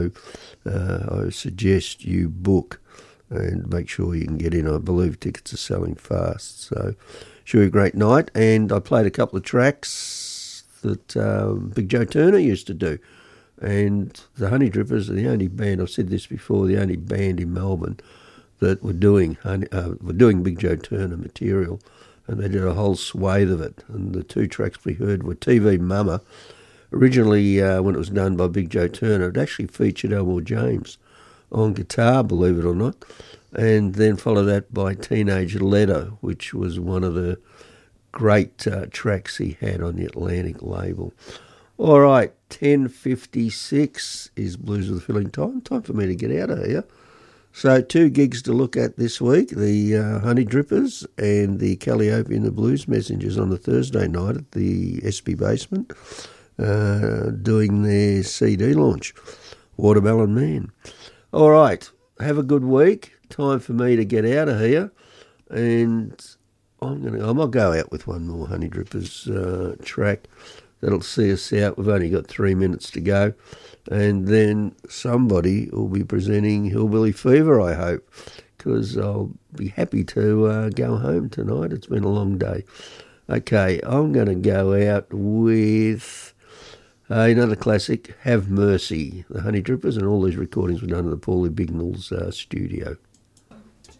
I suggest you book and make sure you can get in. I believe tickets are selling fast. So should be a great night. And I played a couple of tracks that Big Joe Turner used to do. And the Honey Drippers are the only band, I've said this before, the only band in Melbourne that were doing Big Joe Turner material. And they did a whole swathe of it. And the two tracks we heard were TV Mama. Originally, when it was done by Big Joe Turner, it actually featured Elmore James on guitar, believe it or not. And then followed that by Teenage Letter, which was one of the great tracks he had on the Atlantic label. All right, 10:56 is Blues with Filling time. Time for me to get out of here. So 2 gigs to look at this week, the Honey Drippers and the Calliope and the Blues Messengers on the Thursday night at the SB Basement, doing their CD launch, Watermelon Man. All right, have a good week. Time for me to get out of here, and I might go out with one more Honey Drippers track. That'll see us out. We've only got 3 minutes to go. And then somebody will be presenting Hillbilly Fever, I hope, because I'll be happy to go home tonight. It's been a long day. Okay, I'm going to go out with another classic, Have Mercy, the Honey Drippers, and all these recordings were done at the Paulie Bignell's studio.